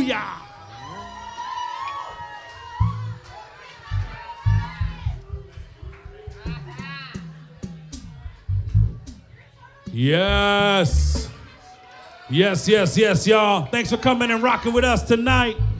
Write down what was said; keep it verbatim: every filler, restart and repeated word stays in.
Hallelujah. Yes. Yes, yes, yes, y'all. Thanks for coming and rocking with us tonight.